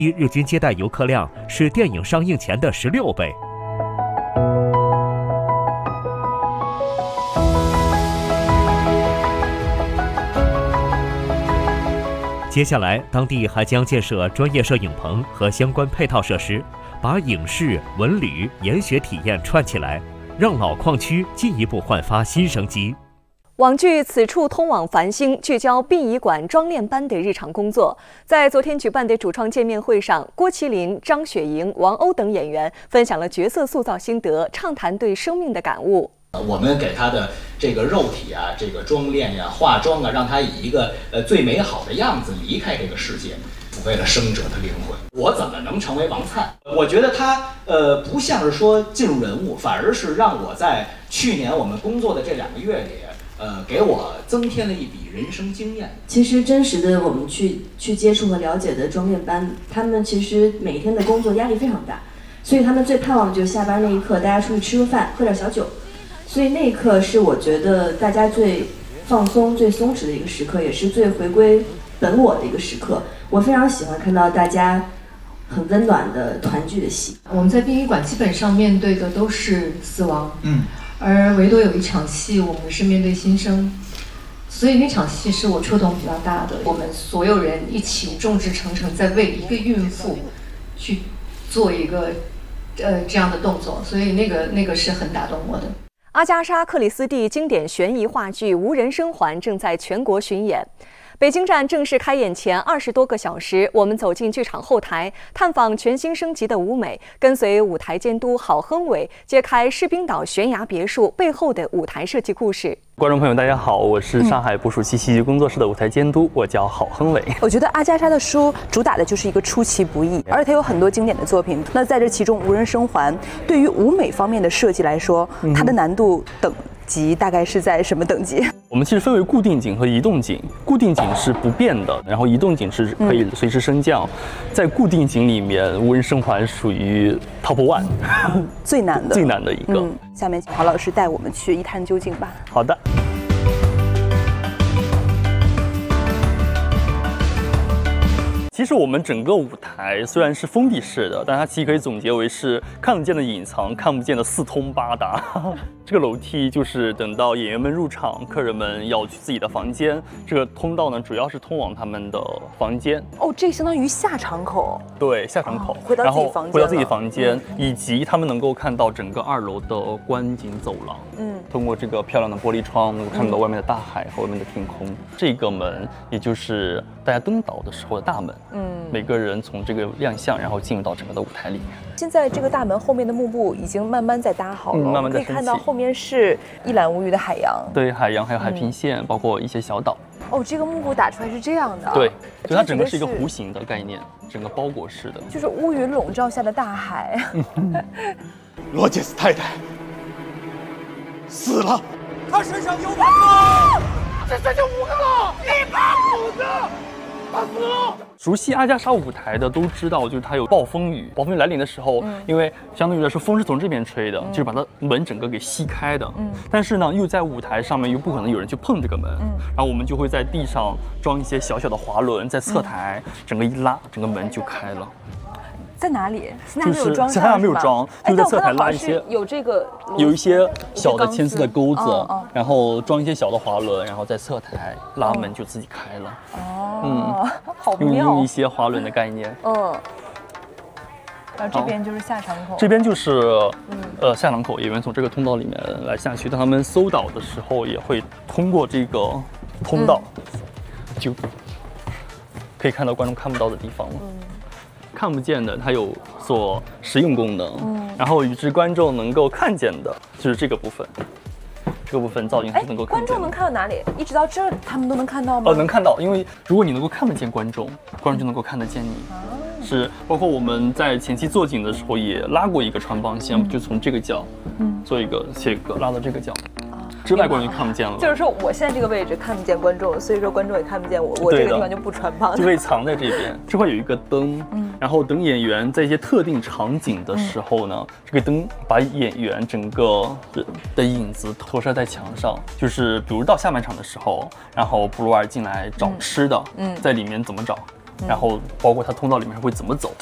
日均接待游客量是电影上映前的16倍。接下来，当地还将建设专业摄影棚和相关配套设施，把影视、文旅、研学体验串起来，让老矿区进一步焕发新生机。 网剧《此处通往繁星》聚焦殡仪馆装殓班的日常工作。在昨天举办的主创见面会上，郭麒麟、张雪迎、王鸥等演员分享了角色塑造心得，畅谈对生命的感悟。 我们给他的这个肉体啊，这个装殓呀、化妆啊，让他以一个最美好的样子离开这个世界，为了生者的灵魂。我怎么能成为王粲？我觉得他不像是说进入人物，反而是让我在去年我们工作的这2个月里，给我增添了一笔人生经验。 其实真实的我们去接触和了解的装殓班，他们其实每天的工作压力非常大，所以他们最盼望的就是下班那一刻，大家出去吃个饭，喝点小酒。所以那一刻是我觉得大家最放松、最松弛的一个时刻，也是最回归本我的一个时刻。我非常喜欢看到大家很温暖的团聚的戏。 我们在殡仪馆基本上面对的都是死亡，而唯独有一场戏我们是面对新生，所以那场戏是我触动比较大的。我们所有人一起众志成城，在为一个孕妇去做一个这样的动作，所以那个是很打动我的。 阿加莎·克里斯蒂经典悬疑话剧《无人生还》正在全国巡演。北京站正式开演前20多个小时，我们走进剧场后台，探访全新升级的舞美，跟随舞台监督郝亨伟揭开士兵岛悬崖别墅背后的舞台设计故事。 观众朋友，大家好，我是上海捕鼠器戏剧工作室的舞台监督，我叫郝亨伟。 我觉得阿加莎的书主打的就是一个出其不意，而且它有很多经典的作品。那在这其中，《无人生还》对于舞美方面的设计来说，它的难度等级大概是在什么等级？ 我们其实分为固定景和移动景，固定景是不变的，然后移动景是可以随时升降。在固定景里面，《无人生还》属于 top one， 最难的一个。 下面请郝老师带我们去一探究竟吧。 好的。其实我们整个舞台虽然是封闭式的，但它其实可以总结为是看得见的隐藏，看不见的四通八达。这个楼梯就是等到演员们入场，客人们要去自己的房间，这个通道呢主要是通往他们的房间。 哦，这相当于下场口。 对，下场口， 回到自己房间， 以及他们能够看到整个2楼的观景走廊。通过这个漂亮的玻璃窗，能够看到外面的大海和外面的天空。这个门也就是大家登岛的时候的大门。每个人从这个亮相，然后进入到整个的舞台里面。 现在这个大门后面的幕布已经慢慢在搭好了， 慢慢在可以看到后面是一览无余的海洋。 对，海洋还有海平线，包括一些小岛。 哦，这个幕布打出来是这样的。 对，就它整个是一个弧形的概念，整个包裹式的， 就是乌云笼罩下的大海。 罗杰斯太太死了，她身上有5个，这就5个了，150个，她死了。 熟悉阿加莎舞台的都知道，就是它有暴风雨。暴风雨来临的时候，因为相对于来说风是从这边吹的，就是把它门整个给吸开的。但是呢，又在舞台上面又不可能有人去碰这个门，然后我们就会在地上装一些小小的滑轮，在侧台整个一拉，整个门就开了。 在哪里？ 就是现在还没有装，就在侧台拉一些，有一些小的牵丝的钩子，然后装一些小的滑轮，然后在侧台拉门就自己开了。 好妙！ 用一些滑轮的概念。 然后这边就是下场口。 这边就是下场口，演员从这个通道里面来下去，当他们搜岛的时候，也会通过这个通道，就可以看到观众看不到的地方了。看不见的，它有所实用功能，然后与之观众能够看见的，就是这个部分。这个部分造型是能够看见的。 观众能看到哪里？一直到这儿，他们都能看到吗？ 能看到，因为如果你能够看得见观众，观众就能够看得见你。是，包括我们在前期做景的时候也拉过一个穿帮线，就从这个角，做一个切割，拉到这个角。之外观众就看不见了。 就是说，我现在这个位置看不见观众，所以说观众也看不见我。我这个地方就不穿帮， 就会藏在这边。这块有一个灯，然后等演员在一些特定场景的时候呢，这个灯把演员整个的影子投射在墙上。就是比如到下半场的时候，然后布鲁尔进来找吃的，在里面怎么找？ 然后包括它通道里面会怎么走，